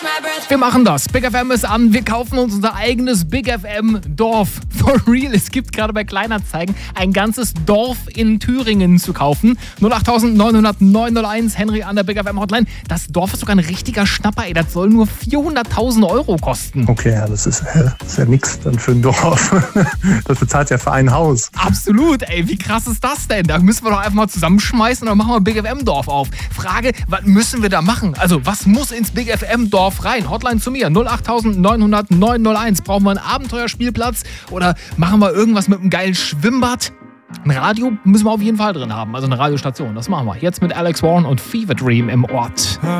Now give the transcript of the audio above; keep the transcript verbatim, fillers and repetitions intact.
Wir machen das. Big F M ist an. Wir kaufen uns unser eigenes Big F M-Dorf. For real. Es gibt gerade bei Kleinanzeigen ein ganzes Dorf in Thüringen zu kaufen. null acht neun null null neun null eins. Henry an der Big F M-Hotline. Das Dorf ist sogar ein richtiger Schnapper. Ey. Das soll nur vierhunderttausend Euro kosten. Okay, ja, das ist, das ist ja nix dann für ein Dorf. Das bezahlt ja für ein Haus. Absolut. Ey, wie krass ist das denn? Da müssen wir doch einfach mal zusammenschmeißen und dann machen wir ein Big F M-Dorf auf. Frage, was müssen wir da machen? Also, was muss ins Big F M-Dorf rein? Hotline zu mir, null acht neun null null neun null eins. Brauchen wir einen Abenteuerspielplatz oder machen wir irgendwas mit einem geilen Schwimmbad? Ein Radio müssen wir auf jeden Fall drin haben, also eine Radiostation. Das machen wir. Jetzt mit Alex Warren und Fever Dream im Ort.